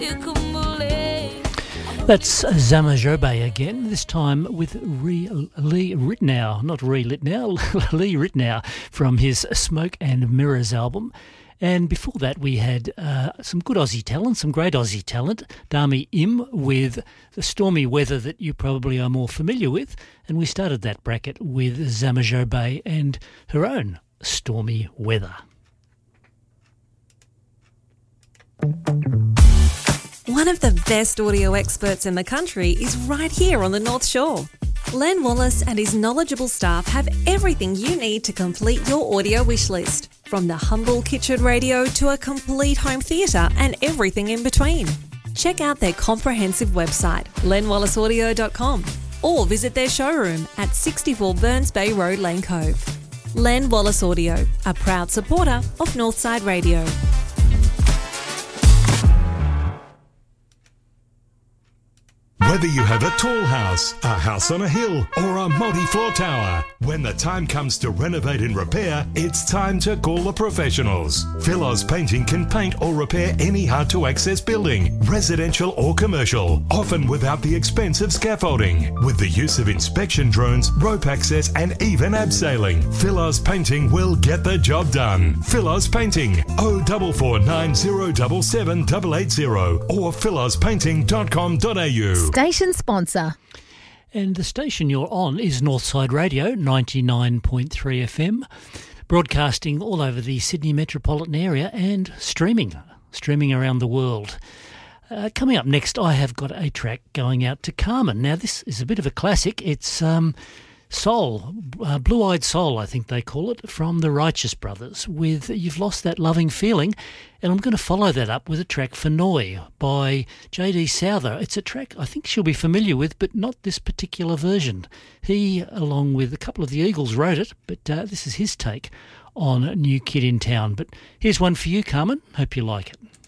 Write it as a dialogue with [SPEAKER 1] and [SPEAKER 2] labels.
[SPEAKER 1] That's Zamajobe again, this time with Lee Ritenour, not Lee Litnow, Lee Ritenour from his Smoke and Mirrors album. And before that we had some good Aussie talent, some great Aussie talent, Dami Im with the stormy weather that you probably are more familiar with. And we started that bracket with Zamajobe and her own Stormy Weather.
[SPEAKER 2] One of the best audio experts in the country is right here on the North Shore. Len Wallace and his knowledgeable staff have everything you need to complete your audio wish list, from the humble kitchen radio to a complete home theatre and everything in between. Check out their comprehensive website, lenwallaceaudio.com, or visit their showroom at 64 Burns Bay Road, Lane Cove. Len Wallace Audio, a proud supporter of Northside Radio.
[SPEAKER 3] Whether you have a tall house, a house on a hill, or a multi-floor tower, when the time comes to renovate and repair, it's time to call the professionals. Philos Painting can paint or repair any hard-to-access building, residential or commercial, often without the expense of scaffolding. With the use of inspection drones, rope access, and even abseiling, Philos Painting will get the job done. Philos Painting, 0449077880 or philospainting.com.au.
[SPEAKER 4] Station sponsor.
[SPEAKER 1] And the station you're on is Northside Radio, 99.3 FM, broadcasting all over the Sydney metropolitan area and streaming around the world. Coming up next, I have got a track going out to Carmen. Now, this is a bit of a classic. It's Soul, Blue-Eyed Soul, I think they call it, from the Righteous Brothers, with You've Lost That Loving Feeling. And I'm going to follow that up with a track for Noi by J.D. Souther. It's a track I think she'll be familiar with, but not this particular version. He, along with a couple of the Eagles, wrote it, but this is his take on New Kid in Town. But here's one for you, Carmen. Hope you like it.